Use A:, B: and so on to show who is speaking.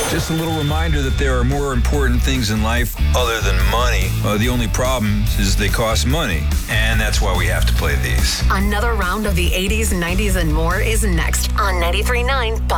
A: Just a little reminder that there are more important things in life other than money. The only problem is they cost money, and that's why we have to play these.
B: Another round of the 80s, 90s, and more is next on 93.9